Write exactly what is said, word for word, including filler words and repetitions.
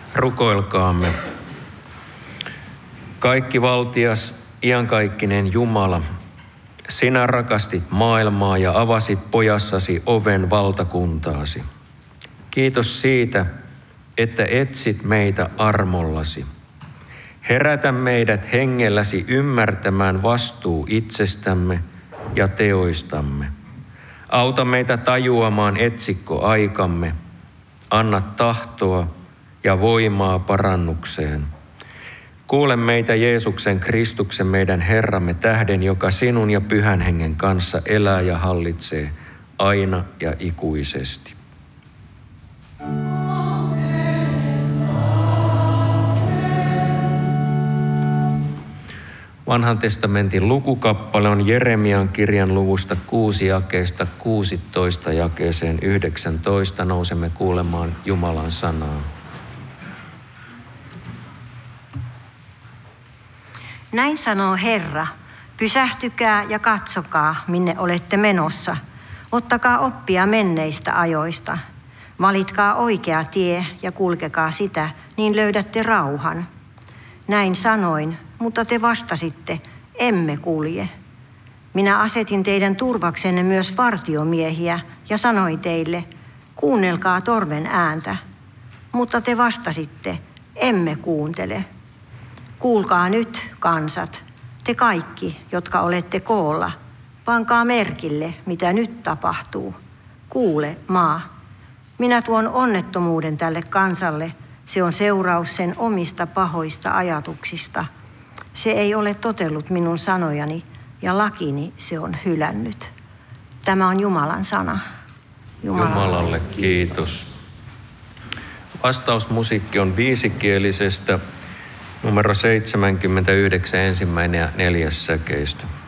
Rukoilkaamme. Kaikki valtias, iankaikkinen Jumala, sinä rakastit maailmaa ja avasit pojassasi oven valtakuntaasi. Kiitos siitä, että etsit meitä armollasi. Herätä meidät hengelläsi ymmärtämään vastuu itsestämme ja teoistamme. Auta meitä tajuamaan etsikkoaikamme. Anna tahtoa ja voimaa parannukseen. Kuule meitä Jeesuksen Kristuksen meidän Herramme tähden, joka sinun ja Pyhän Hengen kanssa elää ja hallitsee aina ja ikuisesti. Vanhan testamentin lukukappale on Jeremian kirjan luvusta kuusi jakeesta kuusitoista jakeeseen yhdeksäntoista. Nousemme kuulemaan Jumalan sanaa. Näin sanoo Herra, pysähtykää ja katsokaa, minne olette menossa. Ottakaa oppia menneistä ajoista. Valitkaa oikea tie ja kulkekaa sitä, niin löydätte rauhan. Näin sanoin, mutta te vastasitte, emme kulje. Minä asetin teidän turvaksenne myös vartiomiehiä ja sanoin teille, kuunnelkaa torven ääntä. Mutta te vastasitte, emme kuuntele. Kuulkaa nyt, kansat, te kaikki, jotka olette koolla. Pankaa merkille, mitä nyt tapahtuu. Kuule, maa. Minä tuon onnettomuuden tälle kansalle. Se on seuraus sen omista pahoista ajatuksista. Se ei ole totellut minun sanojani ja lakini se on hylännyt. Tämä on Jumalan sana. Jumalalle, Jumalalle kiitos. Vastausmusiikki on viisikielisestä. Numero seitsemänkymmentäyhdeksän, ensimmäinen ja neljäs säkeistö.